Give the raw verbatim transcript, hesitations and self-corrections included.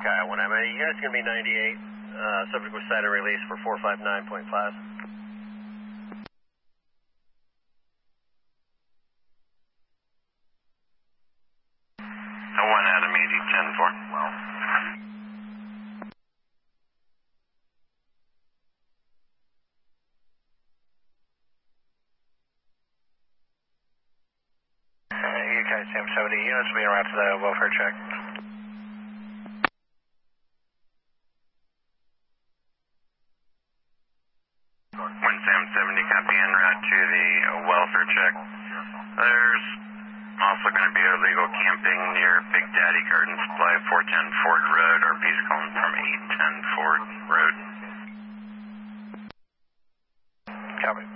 Kyle, one, I'm unit's going to be ninety-eight. Uh, subject was set and released for four five nine point five. one Adam eighty ten four. Well. Uh, U K Sam seventy units being routed to the welfare check. one Sam seventy, copy en route to the welfare check. There's also going to be illegal camping near Big Daddy Garden Supply, four ten Ford Road. R P's calling from eight ten Ford Road. Copy.